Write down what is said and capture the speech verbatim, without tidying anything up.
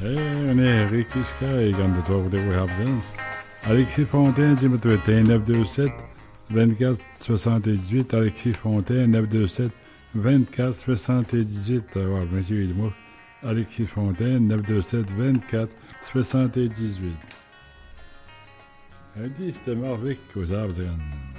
Eh, meneer Rick is kijk aan de toren de we hebben. Alexis Fontaine, dit moet weten, neuf deux sept, vingt-quatre, soixante-dix-huit. Alexis Fontaine, neuf deux sept, vingt-quatre, soixante-dix-huit. Voilà, monsieur, il mot. Alexis Fontaine, neuf deux sept, vingt-quatre, soixante-dix-huit. Elle dit, c'était Marvick aux arbres.